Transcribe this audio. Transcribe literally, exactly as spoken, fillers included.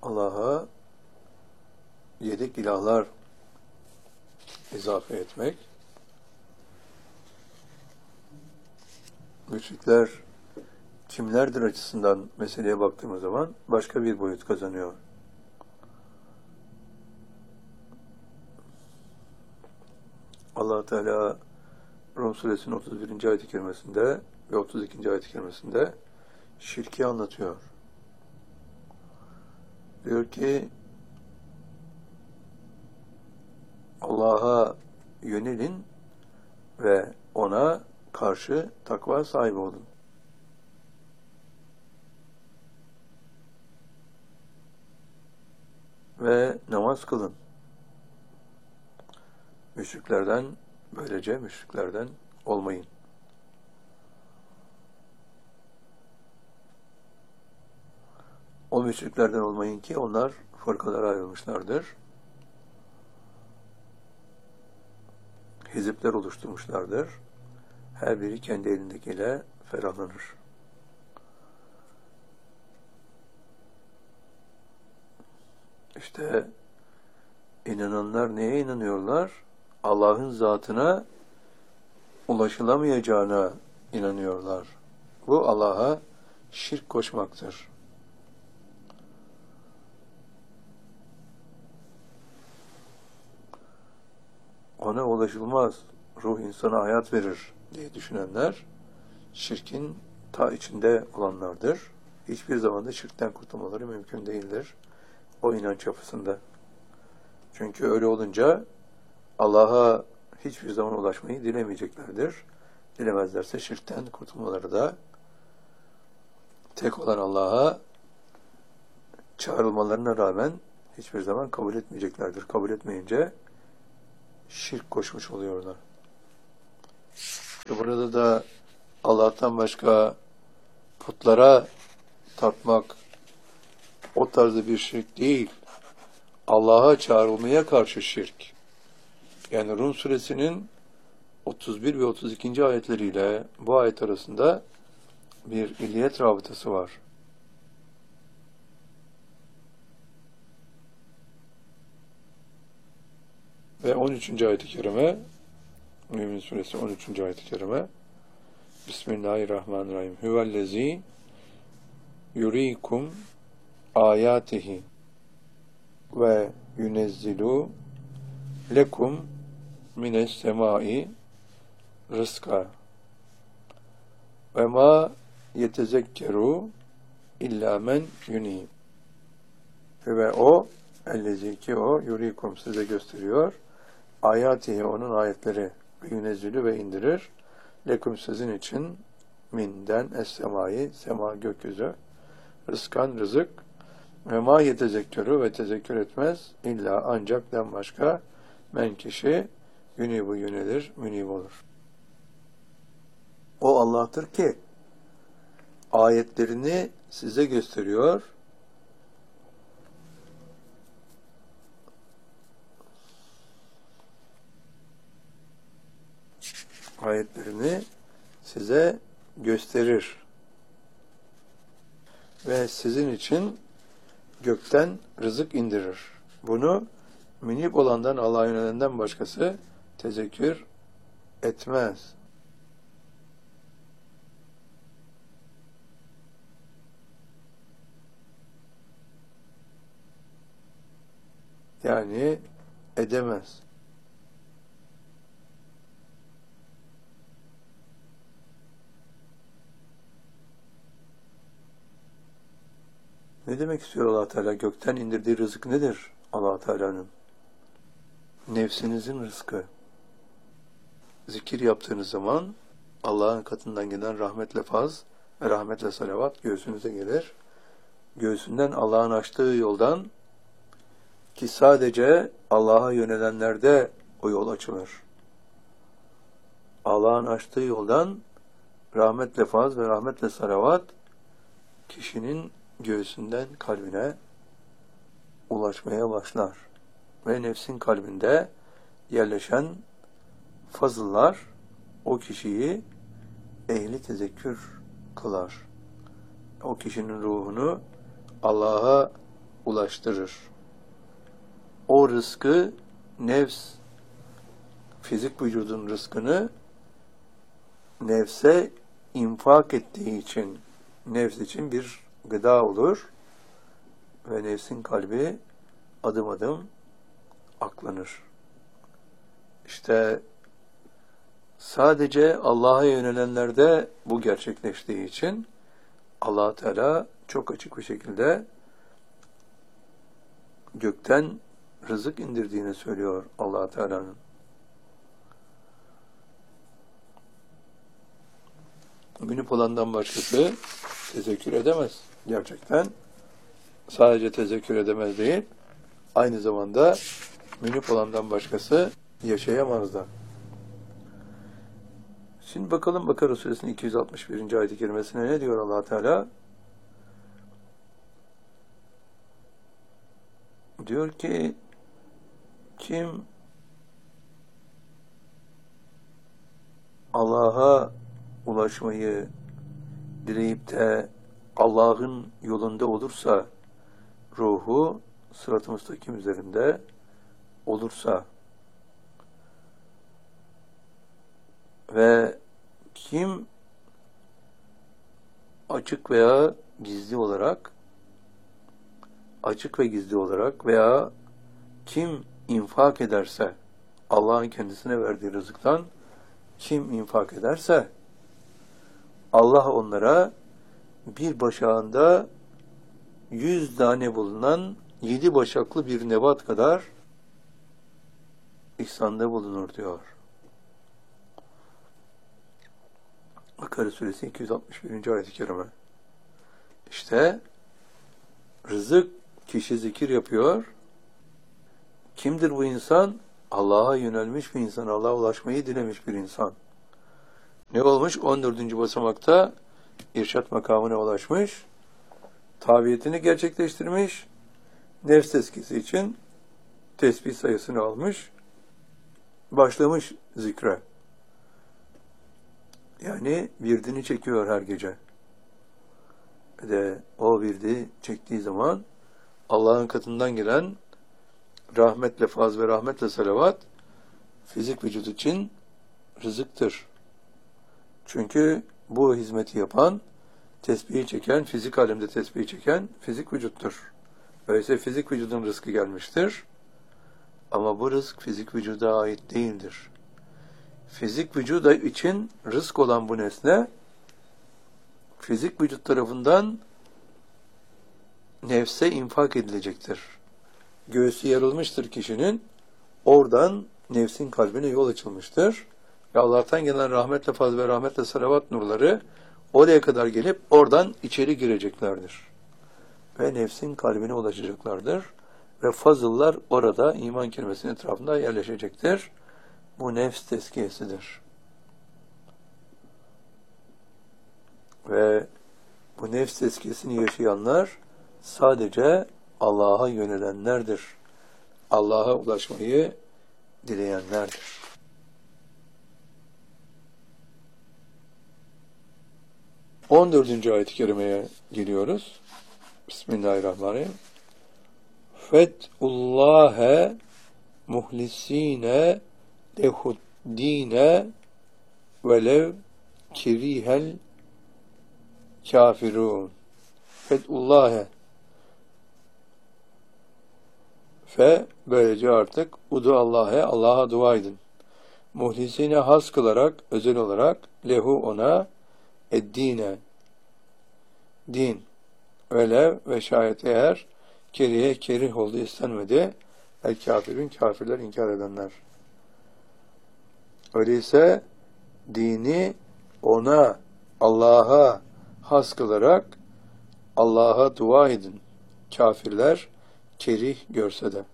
Allah'a yedek ilahlar izafe etmek. Müşrikler kimlerdir açısından meseleye baktığımız zaman başka bir boyut kazanıyor. Allah Teala Rum Suresinin otuz birinci ayet-i kerimesinde ve otuz ikinci ayet-i kerimesinde şirki anlatıyor. Diyor ki Allah'a yönelin ve ona karşı takva sahibi olun. Ve namaz kılın. Müşriklerden, böylece müşriklerden olmayın. O müşriklerden olmayın ki onlar fırkalara ayrılmışlardır. Hizipler oluşturmuşlardır. Her biri kendi elindekiyle ferahlanır. İşte inananlar neye inanıyorlar? Allah'ın zatına ulaşılamayacağına inanıyorlar. Bu Allah'a şirk koşmaktır. Ona ulaşılmaz, ruh insana hayat verir diye düşünenler şirkin ta içinde olanlardır. Hiçbir zaman da şirkten kurtulmaları mümkün değildir o inanç yapısında. Çünkü öyle olunca Allah'a hiçbir zaman ulaşmayı dilemeyeceklerdir. Dilemezlerse şirkten kurtulmaları da tek olan Allah'a çağrılmalarına rağmen hiçbir zaman kabul etmeyeceklerdir. Kabul etmeyince şirk koşmuş oluyorlar. Burada da Allah'tan başka putlara tapmak o tarzda bir şirk değil. Allah'a çağrılmaya karşı şirk. Yani Rum suresinin otuz bir ve otuz ikinci ayetleriyle bu ayet arasında bir illiyet rabıtası var. Ve on üçüncü ayet-i kerime, Mümin suresi on üçüncü ayet-i kerime, Bismillahirrahmanirrahim. Huvellezî yurikum âyâtihi ve yunezzilu lekum mines semâi rızka ve ma yetezekkeru illa men yunîb. Ve o ellezî ki o yurikum size gösteriyor ayatihi onun ayetleri ve yunezzülü ve indirir lekum sizin için minden es-semâi sema gökyüzü rızkan rızık ve ma yetezekkürü ve tezekkür etmez illa ancak den başka men kişi yunibu yönelir münib olur. O Allah'tır ki ayetlerini size gösteriyor. Ayetlerini size gösterir. Ve sizin için gökten rızık indirir. Bunu münib olandan, Allah'a yönelenden başkası tezekkür etmez. Yani edemez. Ne demek istiyor Allah Teala? Gökten indirdiği rızık nedir Allah Teala'nın? Nefsinizin rızkı. Zikir yaptığınız zaman Allah'ın katından gelen rahmetle faz ve rahmetle salavat göğsünüze gelir. Göğsünden Allah'ın açtığı yoldan ki sadece Allah'a yönelenlerde o yol açılır. Allah'ın açtığı yoldan rahmetle faz ve rahmetle salavat kişinin göğsünden kalbine ulaşmaya başlar. Ve nefsin kalbinde yerleşen fazıllar o kişiyi ehli tezekkür kılar. O kişinin ruhunu Allah'a ulaştırır. O rızkı nefs, fizik vücudun rızkını nefse infak ettiği için nefs için bir gıda olur ve nefsin kalbi adım adım aklanır. İşte sadece Allah'a yönelenlerde bu gerçekleştiği için Allah Teala çok açık bir şekilde gökten rızık indirdiğini söylüyor Allah Teala'nın. Münip olandan başkası tezekkür edemez. Gerçekten sadece tezekkür edemez değil, aynı zamanda münip olandan başkası yaşayamaz da. Şimdi bakalım Bakara Suresinin iki yüz altmış birinci ayet-i kerimesine ne diyor Allah Teala? Diyor ki, kim Allah'a ulaşmayı dileyip de Allah'ın yolunda olursa, ruhu sırat-ı müstakim üzerinde olursa ve kim açık veya gizli olarak açık ve gizli olarak veya kim infak ederse, Allah'ın kendisine verdiği rızıktan kim infak ederse, Allah onlara bir başağında yüz tane bulunan yedi başaklı bir nebat kadar ihsanda bulunur diyor. Bakara Suresi iki yüz altmış birinci ayet-i kerime. İşte rızık, kişi zikir yapıyor. Kimdir bu insan? Allah'a yönelmiş bir insan, Allah'a ulaşmayı dilemiş bir insan. Ne olmuş? on dördüncü basamakta irşat makamına ulaşmış, tabiyetini gerçekleştirmiş, nefs tezkiyesi için tesbih sayısını almış, başlamış zikre. Yani virdini çekiyor her gece. Ve de o virdi çektiği zaman Allah'ın katından gelen rahmetle faz ve rahmetle salavat fizik vücut için rızıktır. Çünkü bu hizmeti yapan, tesbihi çeken, fizik alemde tesbihi çeken fizik vücuttur. Öyleyse fizik vücudun rızkı gelmiştir. Ama bu rızk fizik vücuda ait değildir. Fizik vücuda için rızk olan bu nesne, fizik vücut tarafından nefse infak edilecektir. Göğsü yarılmıştır kişinin, oradan nefsin kalbine yol açılmıştır. Ve Allah'tan gelen rahmetle faz ve rahmetle salavat nurları oraya kadar gelip oradan içeri gireceklerdir. Ve nefsin kalbine ulaşacaklardır. Ve fazıllar orada iman kelimesinin etrafında yerleşecektir. Bu nefs tezkiyesidir. Ve bu nefs tezkiyesini yaşayanlar sadece Allah'a yönelenlerdir. Allah'a ulaşmayı dileyenlerdir. on dördüncü ayet-i kerimeye geliyoruz. Bismillahirrahmanirrahim. Fet'ullâhe muhlisîne lehuddîne velev kirihel kafirun. Fet'ullâhe fe böylece artık udu Allah'a, Allah'a dua edin. Muhlisine has kılarak, özel olarak lehu ona eddine din öyle ve şayet eğer kerihe kerih oldu, istenmedi el kafirün kafirler inkar edenler. Öyleyse dini ona, Allah'a has kılarak Allah'a dua edin. Kafirler kerih görse de.